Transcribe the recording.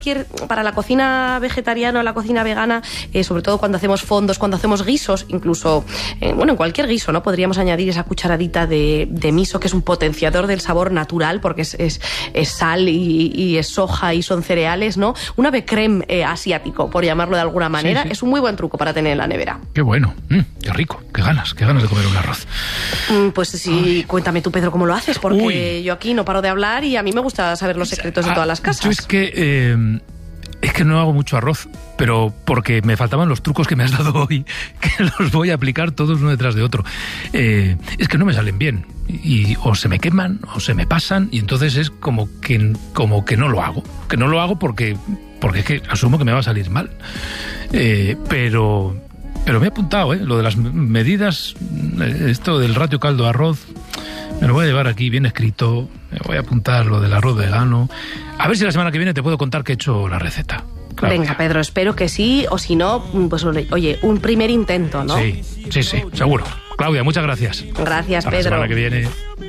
Para la cocina vegetariana o la cocina vegana, sobre todo cuando hacemos fondos, cuando hacemos guisos, incluso, en cualquier guiso, ¿no? Podríamos añadir esa cucharadita de miso, que es un potenciador del sabor natural, porque es sal y es soja y son cereales, ¿no? Un ave crème asiático, por llamarlo de alguna manera. Sí. Es un muy buen truco para tener en la nevera. Qué bueno, qué rico, qué ganas de comer un arroz. Pues sí, cuéntame tú, Pedro, cómo lo haces, porque yo aquí no paro de hablar y a mí me gusta saber los secretos de todas las casas. Yo es que no hago mucho arroz, pero porque me faltaban los trucos que me has dado hoy, que los voy a aplicar todos uno detrás de otro. Es que no me salen bien, y o se me queman o se me pasan, y entonces es como que no lo hago. Que no lo hago porque es que asumo que me va a salir mal. Pero me he apuntado, lo de las medidas, esto del ratio caldo-arroz, me lo voy a llevar aquí bien escrito. Me voy a apuntar lo del arroz vegano. A ver si la semana que viene te puedo contar que he hecho la receta. Claro. Venga, Pedro, espero que sí, o si no, pues oye, un primer intento, ¿no? Sí, seguro. Claudia, muchas gracias. Gracias, hasta Pedro. La semana que viene.